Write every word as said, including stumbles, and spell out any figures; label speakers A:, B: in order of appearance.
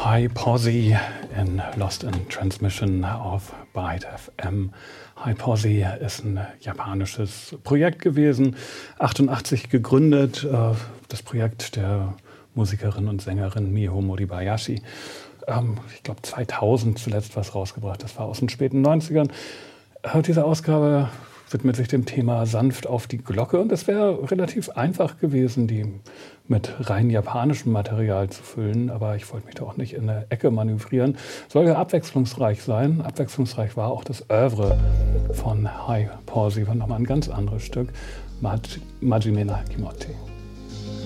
A: Hi Posse in Lost in Transmission auf Byte F M. Hi Posse ist ein japanisches Projekt gewesen, achtundachtzig gegründet. Das Projekt der Musikerin und Sängerin Miho Moribayashi. Ich glaube zweitausend zuletzt was rausgebracht, das war aus den späten neunzigern. Diese Ausgabe widmet sich dem Thema sanft auf die Glocke und es wäre relativ einfach gewesen, die mit rein japanischem Material zu füllen, aber ich wollte mich da auch nicht in eine Ecke manövrieren. Soll ja abwechslungsreich sein. Abwechslungsreich war auch das Oeuvre von Hi Posse, war nochmal ein ganz anderes Stück, Maj- Majime na Kimochi.